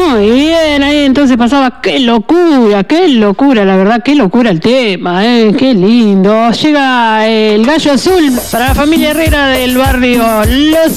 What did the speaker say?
Muy bien, ahí entonces pasaba, qué locura, la verdad, qué locura el tema, qué lindo. Llega el Gallo Azul para la familia Herrera del barrio Los